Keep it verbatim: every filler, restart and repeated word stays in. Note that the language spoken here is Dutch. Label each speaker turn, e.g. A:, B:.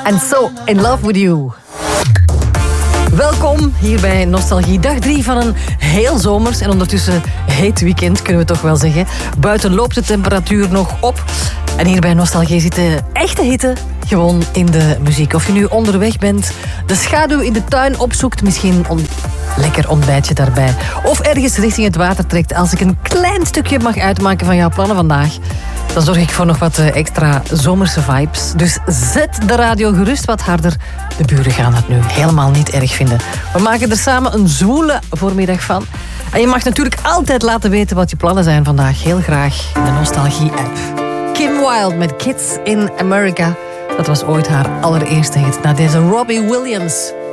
A: And So In Love With You. Welkom hier bij Nostalgie. Dag drie van een heel zomers en ondertussen heet weekend, kunnen we toch wel zeggen. Buiten loopt de temperatuur nog op. En hier bij Nostalgie zit de echte hitte gewoon in de muziek. Of je nu onderweg bent, de schaduw in de tuin opzoekt, misschien een lekker ontbijtje daarbij. Of ergens richting het water trekt. Als ik een klein stukje mag uitmaken van jouw plannen vandaag, dan zorg ik voor nog wat extra zomerse vibes. Dus zet de radio gerust wat harder. De buren gaan het nu helemaal niet erg vinden. We maken er samen een zwoele voormiddag van. En je mag natuurlijk altijd laten weten wat je plannen zijn vandaag. Heel graag in de Nostalgie-app. Kim Wilde met Kids in America. Dat was ooit haar allereerste hit na deze Robbie Williams.